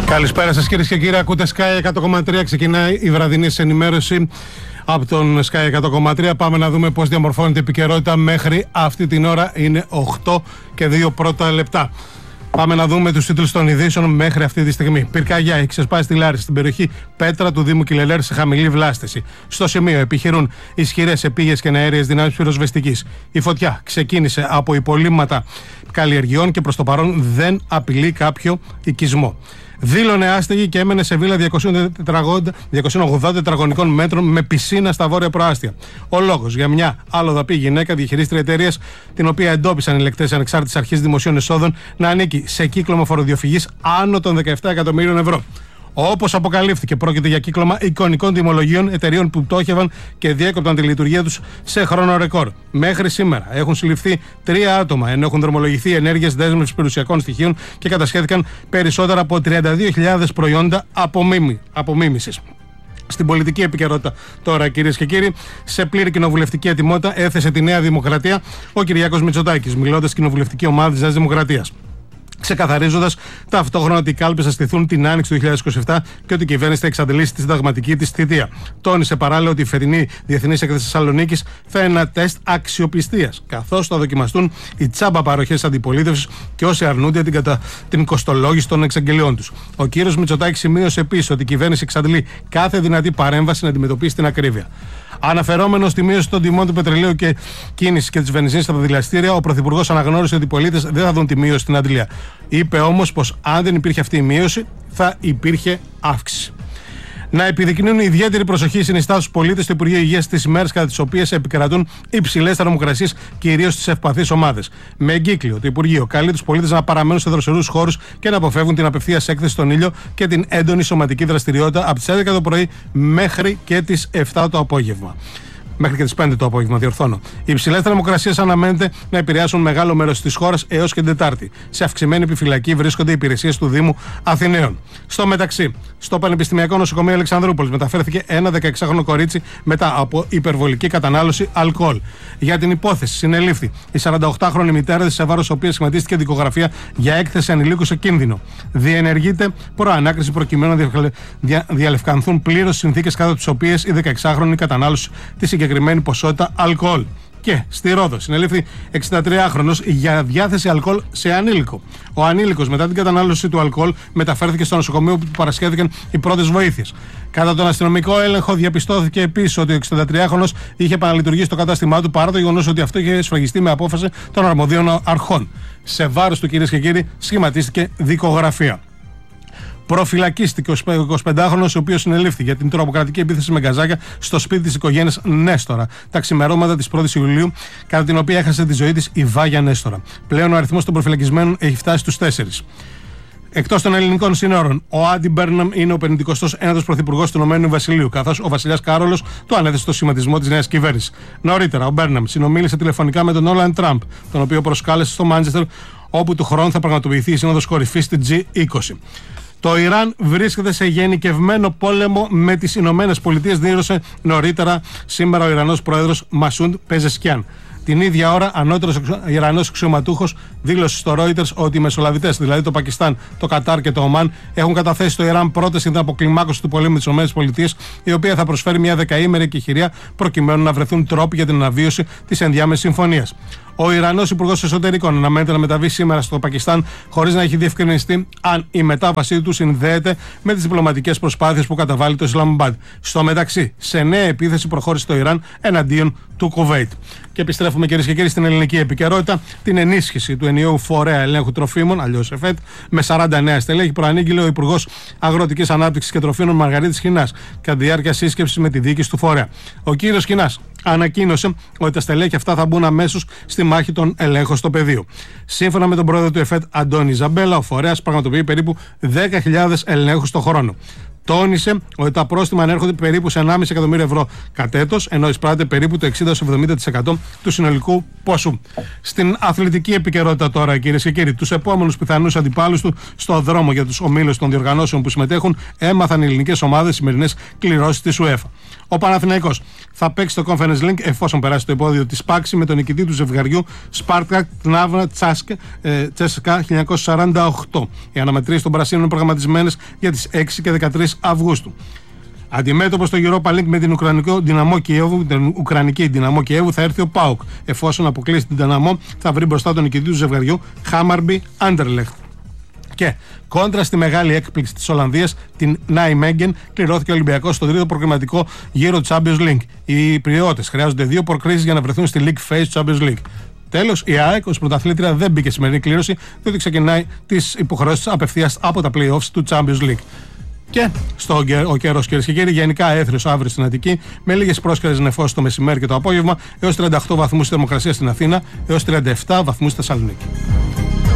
Καλησπέρα σας κυρίες και κύριοι, ακούτε Sky 100,3, ξεκινάει η βραδινή ενημέρωση από τον Sky 100,3. Πάμε να δούμε πώς διαμορφώνεται η επικαιρότητα μέχρι αυτή την ώρα, είναι 8 και 2 πρώτα λεπτά. Πάμε να δούμε τους τίτλους των ειδήσεων μέχρι αυτή τη στιγμή. Πυρκαγιά έχει ξεσπάσει τη Λάρισα στην περιοχή Πέτρα του Δήμου Κιλελέρ σε χαμηλή βλάστηση. Στο σημείο επιχειρούν ισχυρές επίγειες και αέριες δυνάμεις πυροσβεστικής. Η φωτιά ξεκίνησε από υπολείμματα καλλιεργειών και προς το παρόν δεν απειλεί κάποιο οικισμό. Δήλωνε άστεγη και έμενε σε βίλα 280 τετραγωνικών μέτρων με πισίνα στα βόρεια προάστια. Ο λόγος για μια αλλοδαπή γυναίκα διαχειρίστρια εταιρείας, την οποία εντόπισαν οι λεκτές ανεξάρτητης αρχής δημοσίων εσόδων να ανήκει σε κύκλωμα φοροδιοφυγής άνω των 17 εκατομμύριων ευρώ. Όπως αποκαλύφθηκε, πρόκειται για κύκλωμα εικονικών τιμολογίων εταιρείων που πτώχευαν και διέκοπταν τη λειτουργία τους σε χρόνο ρεκόρ. Μέχρι σήμερα έχουν συλληφθεί 3 άτομα, ενώ έχουν δρομολογηθεί ενέργειες δέσμευσης περιουσιακών στοιχείων και κατασχέθηκαν περισσότερα από 32.000 προϊόντα απομίμησης. Στην πολιτική επικαιρότητα τώρα, κυρίες και κύριοι, σε πλήρη κοινοβουλευτική ετοιμότητα έθεσε τη Νέα Δημοκρατία ο Κυριάκος Μητσοτάκης, μιλώντας στην κοινοβουλευτική ομάδα της Νέας Δημοκρατίας, ξεκαθαρίζοντας ταυτόχρονα ότι οι κάλπες θα στηθούν την άνοιξη του 2027 και ότι η κυβέρνηση θα εξαντλήσει τη συνταγματική της θητεία. Τόνισε παράλληλα ότι η φετινή Διεθνής Έκθεση Θεσσαλονίκης θα είναι ένα τεστ αξιοπιστίας, καθώς θα δοκιμαστούν οι τσάμπα παροχές αντιπολίτευσης και όσοι αρνούνται την κοστολόγηση των εξαγγελιών τους. Ο κύριος Μητσοτάκης σημείωσε επίσης ότι η κυβέρνηση εξαντλεί κάθε δυνατή παρέμβαση να αντιμετωπίσει την ακρίβεια. Αναφερόμενο στη μείωση των τιμών του πετρελαίου και κίνηση και τη βενζίνης στα ποδηλαστήρια, ο Πρωθυπουργός αναγνώρισε ότι οι πολίτες δεν θα δουν τη μείωση στην αντλία. Είπε όμως πως αν δεν υπήρχε αυτή η μείωση, θα υπήρχε αύξηση. Να επιδεικνύουν ιδιαίτερη προσοχή συνιστά στους πολίτες στο Υπουργείο Υγείας τις ημέρες κατά τις οποίες επικρατούν υψηλές θερμοκρασίες, κυρίως στις ευπαθείς ομάδες. Με εγκύκλιο, το Υπουργείο καλεί τους πολίτες να παραμένουν σε δροσερούς χώρους και να αποφεύγουν την απευθείας έκθεση στον ήλιο και την έντονη σωματική δραστηριότητα από τις 11 το πρωί μέχρι και τις 7 το απόγευμα. Μέχρι και τις 5 το απόγευμα, διορθώνω. Οι υψηλές θερμοκρασίες αναμένεται να επηρεάσουν μεγάλο μέρος της χώρας έως και την Τετάρτη. Σε αυξημένη επιφυλακή βρίσκονται οι υπηρεσίες του Δήμου Αθηναίων. Στο μεταξύ, στο Πανεπιστημιακό Νοσοκομείο Αλεξανδρούπολης μεταφέρθηκε ένα 16χρονο κορίτσι μετά από υπερβολική κατανάλωση αλκοόλ. Για την υπόθεση συνελήφθη η 48χρονη μητέρα της, σε βάρος οποίας σχηματίστηκε δικογραφία για έκθεση ανηλίκου σε κίνδυνο. Διενεργείται προανάκριση προκειμένου να διαλευκανθούν πλήρως συνθήκες κατά τις οποίες η 16χρονη κατανάλωση τη συγκεκριμένη ποσότητα αλκοόλ. Και στη Ρόδο συνελήφθη 63χρονος για διάθεση αλκοόλ σε ανήλικο. Ο ανήλικος, μετά την κατανάλωση του αλκοόλ, μεταφέρθηκε στο νοσοκομείο που του παρασχέθηκαν οι πρώτες βοήθειες. Κατά τον αστυνομικό έλεγχο, διαπιστώθηκε επίσης ότι ο 63χρονος είχε επαναλειτουργήσει το κατάστημά του, παρά το γεγονός ότι αυτό είχε σφραγιστεί με απόφαση των αρμοδίων αρχών. Σε βάρος του, κυρίες και κύριοι, σχηματίστηκε δικογραφία. Προφυλακίστηκε ο 25χρονος, ο οποίος συνελήφθη για την τρομοκρατική επίθεση με γκαζάκια στο σπίτι της οικογένειας Νέστορα τα ξημερώματα της 1ης Ιουλίου, κατά την οποία έχασε τη ζωή της η Βάγια Νέστορα. Πλέον ο αριθμός των προφυλακισμένων έχει φτάσει στους 4. Εκτός των ελληνικών συνόρων, ο Άντι Μπέρναμ είναι ο 51ος πρωθυπουργός του Ηνωμένου Βασιλείου, καθώς ο βασιλιάς Κάρολος το ανέθεσε στο σχηματισμό της νέας κυβέρνησης. Νωρίτερα, ο Μπέρναμ συνομίλησε τηλεφωνικά με τον Ντόναλντ Τραμπ, τον οποίο προσκάλεσε στο Μάντσεστερ, όπου του χρόνου θα πραγματοποιηθεί η Σύνοδος Κορυφής στη G20. Το Ιράν βρίσκεται σε γενικευμένο πόλεμο με τις Ηνωμένες Πολιτείες, δήλωσε νωρίτερα σήμερα ο Ιρανός πρόεδρος Μασούντ Πεζεσκιάν. Την ίδια ώρα, ανώτερος Ιρανός αξιωματούχος δήλωσε στο Reuters ότι οι μεσολαβητές, δηλαδή το Πακιστάν, το Κατάρ και το Ομάν, έχουν καταθέσει στο Ιράν πρόταση για την αποκλιμάκωση του πολέμου με τις ΗΠΑ, η οποία θα προσφέρει μια 10ημερη εκεχηρία προκειμένου να βρεθούν τρόποι για την αναβίωση της ενδιάμεσης συμφωνίας. Ο Ιρανός Υπουργός Εσωτερικών αναμένεται να μεταβεί σήμερα στο Πακιστάν, χωρίς να έχει διευκρινιστεί αν η μετάβασή του συνδέεται με τις διπλωματικές προσπάθειες που καταβάλει το Ισλαμαμπάντ. Στο μεταξύ, σε νέα επίθεση προχώρησε το Ιράν εναντίον του Κουβέιτ. Και επιστρέφουμε, κυρίες και κύριοι, στην ελληνική επικαιρότητα. Την ενίσχυση του ενιαίου φορέα ελέγχου τροφίμων, αλλιώς ΕΦΕΤ, με 40 νέα στελέχη, προανήγγειλε ο Υπουργός Αγροτικής Ανάπτυξης και Τροφίμων Μαργαρίτης Χινάς κατά τη διάρκεια σύσκεψης με τη διοίκηση του φορέα. Ο κύριος Χινάς ανακοίνωσε ότι τα στελέχη αυτά θα μπουν αμέσως στη μάχη των ελέγχων στο πεδίο. Σύμφωνα με τον πρόεδρο του ΕΦΕΤ, Αντώνη Ζαμπέλα, ο φορέας πραγματοποιεί περίπου 10.000 ελέγχους το χρόνο. Τόνισε ότι τα πρόστιμα ανέρχονται περίπου σε 1,5 εκατομμύριο ευρώ κατ' έτος, ενώ εισπράττει περίπου το 60-70% του συνολικού ποσού. Στην αθλητική επικαιρότητα τώρα, κυρίες και κύριοι, τους επόμενους πιθανούς αντιπάλους του στο δρόμο για τους ομίλους των διοργανώσεων που συμμετέχουν έμαθαν οι ελληνικές ομάδες σημερινές κληρώσεις της UEFA. Ο Παναθηναϊκός θα παίξει το Conference Conference League, εφόσον περάσει το επόδιο της Πάξη με τον νικητή του ζευγαριού Spartak Trnava Τσέσκα 1948. Οι αναμετρήσεις των Πρασίνων είναι προγραμματισμένες για τις 6 και 13 Αυγούστου. Αντιμέτωπο στο Europa League με την Ουκρανική Δυναμό Κιέβου θα έρθει ο ΠΑΟΚ. Εφόσον αποκλείσει την Δυναμό, θα βρει μπροστά τον νικητή του ζευγαριού Χάμαρμπι Άντερλεχτ. Και κόντρα στη μεγάλη έκπληξη της Ολλανδίας, την Νάιμέγγεν, κληρώθηκε ο Ολυμπιακός στο τρίτο προκριματικό γύρο του Champions League. Οι Πριώτες χρειάζονται 2 προκρίσεις για να βρεθούν στη League Phase του Champions League. Τέλος, η ΑΕΚ ως πρωταθλήτρια δεν μπήκε σημερινή κλήρωση, διότι ξεκινάει τις υποχρεώσεις απευθείας από τα playoffs του Champions League. Και ο καιρός, κυρίες και κύριοι, γενικά έθριος αύριο στην Αττική, με λίγες πρόσκαιρες νεφώσεις το μεσημέρι και το απόγευμα, έως 38 βαθμούς θερμοκρασία στην Αθήνα, έως 37 βαθμούς στη Θεσσαλονίκη.